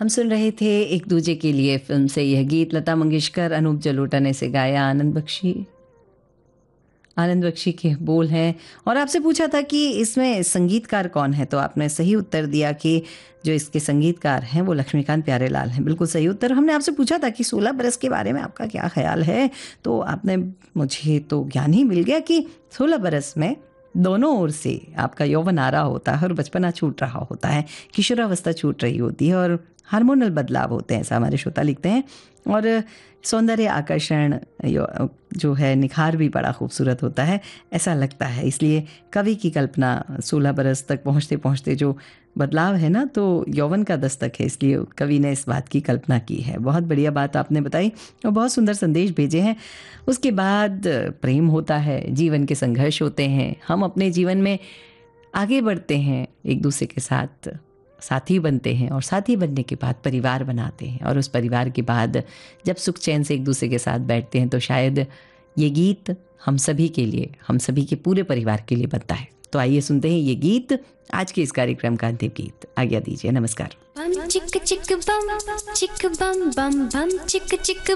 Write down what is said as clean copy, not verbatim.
हम सुन रहे थे एक दूजे के लिए फिल्म से यह गीत। लता मंगेशकर, अनूप जलोटा ने इसे गाया। आनंद बख्शी के बोल हैं। और आपसे पूछा था कि इसमें संगीतकार कौन है, तो आपने सही उत्तर दिया कि जो इसके संगीतकार हैं वो लक्ष्मीकांत प्यारेलाल हैं। बिल्कुल सही उत्तर। हमने आपसे पूछा था कि 16 बरस के बारे में आपका क्या ख्याल है, तो आपने, मुझे तो ज्ञान ही मिल गया कि 16 बरस में दोनों ओर से आपका यौवन आ रहा होता है और बचपना छूट रहा होता है, किशोरावस्था छूट रही होती है और हार्मोनल बदलाव होते हैं, ऐसा हमारे श्रोता लिखते हैं। और सौंदर्य आकर्षण जो है, निखार भी बड़ा खूबसूरत होता है, ऐसा लगता है। इसलिए कवि की कल्पना 16 बरस तक पहुँचते पहुँचते जो बदलाव है ना, तो यौवन का दस्तक है, इसलिए कवि ने इस बात की कल्पना की है। बहुत बढ़िया बात आपने बताई और बहुत सुंदर संदेश भेजे हैं। उसके बाद प्रेम होता है, जीवन के संघर्ष होते हैं, हम अपने जीवन में आगे बढ़ते हैं, एक दूसरे के साथ साथी बनते हैं और साथी बनने के बाद परिवार बनाते हैं, और उस परिवार के बाद जब सुख चैन से एक दूसरे के साथ बैठते हैं तो शायद ये गीत हम सभी के लिए, हम सभी के पूरे परिवार के लिए बनता है। तो आइए सुनते हैं ये गीत, आज के इस कार्यक्रम का अंतिम गीत। आज्ञा दीजिए, नमस्कार। बम चिक चिक बम चिक बम बम बम चिक चिक